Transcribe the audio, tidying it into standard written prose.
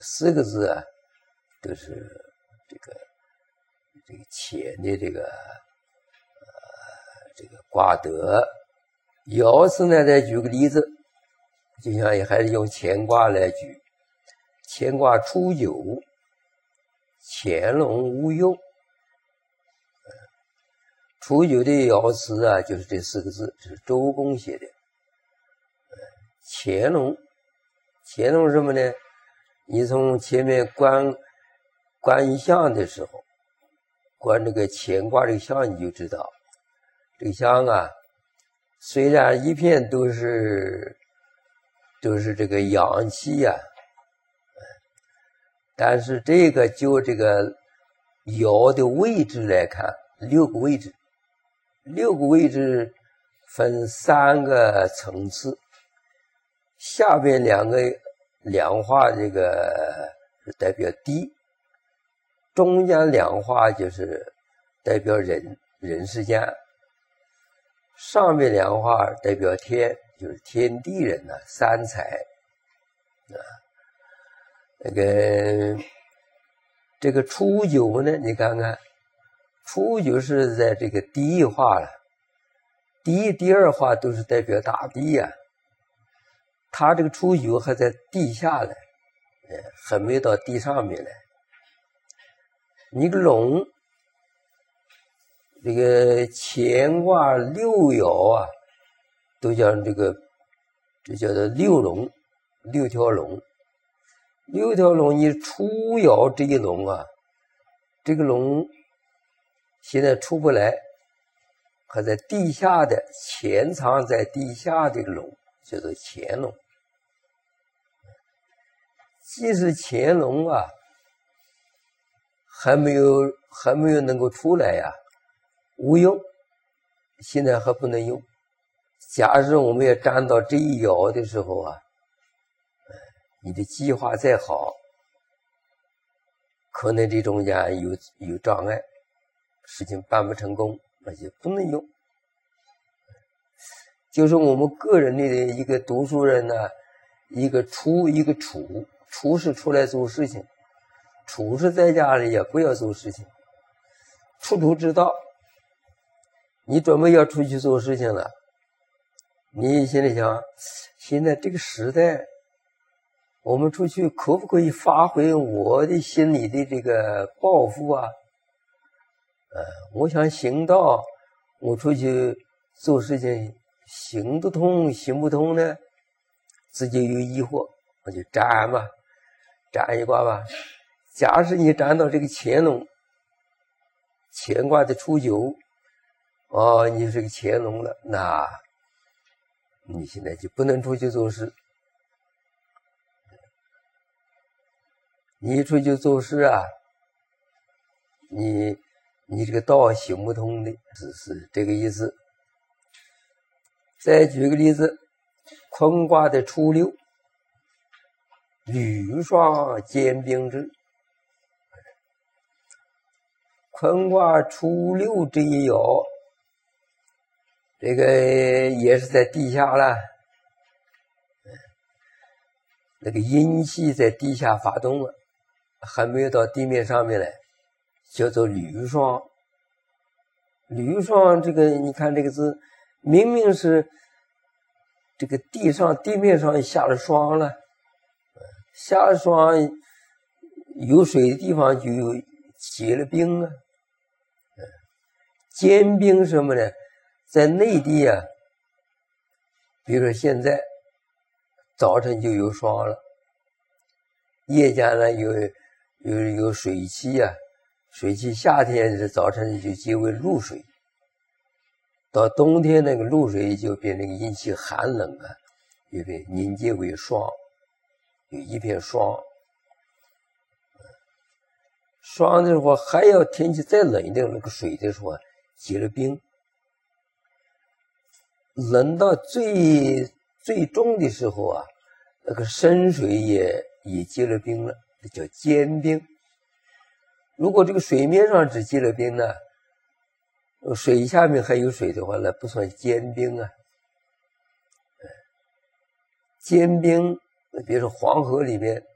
4个字啊，都是这个乾的这个卦德。爻辞呢，再举个例子，就像也还是用乾卦来举。乾卦初九，潜龙勿用。初九的爻辞啊，就是这4个字，是周公写的。潜龙是什么呢？你从前面观象的时候，观这个乾卦这个象，你就知道这个象啊，虽然一片都是这个阳气啊，但是这个就这个爻的位置来看，6个位置分3个层次，下边两画这个是代表地，中间2画就是代表人世间，上面2画代表天，就是天地人呐，3才啊。这个初九呢，你看看，初九是在这个第1画了，第2画都是代表大地啊。它这个初九还在地下来，还没到地上面来。你个龙，这个乾卦6爻啊，都叫这叫做6龙，6条龙。6条龙，你初爻这一龙啊，这个龙现在出不来，还在地下的，潜藏在地下这个龙叫做潜龙。即使潜龙啊，还没有能够出来呀，无用，现在还不能用。假设我们要占到这一爻的时候啊，你的计划再好，可能这中间有障碍，事情办不成功，那就不能用。就是我们个人的一个读书人呢，一个出一个处，出是出来做事情，处是在家里也不要做事情。处处之道，你准备要出去做事情了，你现在想，现在这个时代，我们出去可不可以发挥我的心里的这个抱负啊？我想行道，我出去做事情行得通行不通呢？自己有疑惑，我就占吧，占一卦吧。假使你占到这个乾龙，乾卦的初九，你是个乾龙了，那你现在就不能出去做事。你一出去做事啊，你这个道行不通的，是这个意思。再举个例子，坤卦的初六，履霜坚冰之。坤卦初六这一爻，这个也是在地下了，那个阴气在地下发动了，还没有到地面上面来，叫做履霜。履霜这个你看这个字，明明是这个地面上下了霜了，下了霜有水的地方就有结了冰啊。坚冰什么呢？在内地啊，比如说现在早晨就有霜了，夜间呢有水汽啊，水汽夏天是早晨就结为露水，到冬天那个露水就变成阴气寒冷啊，就被凝结为霜，有一片霜。霜的时候还要天气再冷一点，那个水的时候结了冰，冷到最重的时候啊，那个深水也结了冰了，这叫坚冰。如果这个水面上只结了冰呢，水下面还有水的话，那不算坚冰啊。坚冰，比如说黄河里面